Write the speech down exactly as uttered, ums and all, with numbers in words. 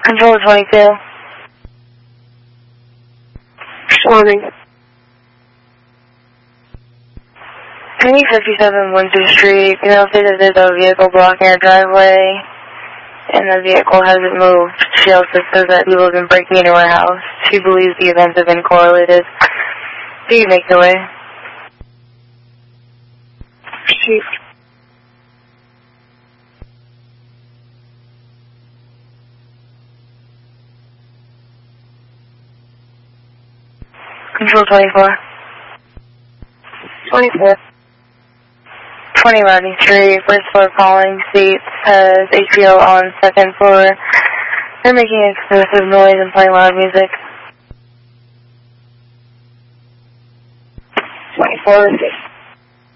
Control twenty-two. Responding. Penny fifty-seven Winter Street. You know, say that there's a vehicle blocking our driveway, and the vehicle hasn't moved. She also says that people have been breaking into her house. She believes the events have been correlated. Do you make the way? Received. Control twenty-four. twenty-four. twenty Rodney Street, first floor calling seats, has H P O on second floor. They're making excessive noise and playing loud music. twenty-four.